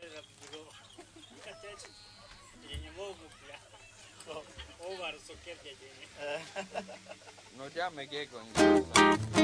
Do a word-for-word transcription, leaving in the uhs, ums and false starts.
Я не могу, бля. Овар, сокет, я не. No ya me quedé con